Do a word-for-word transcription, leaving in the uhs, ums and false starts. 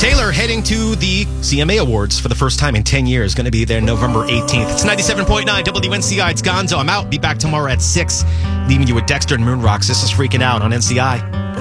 Taylor heading to the C M A Awards for the first time in ten years. Going to be there November eighteenth. It's ninety-seven point nine W N C I. It's Gonzo. I'm out. Be back tomorrow at six. Leaving you with Dexter and Moonrocks. This is Freaking Out on N C I.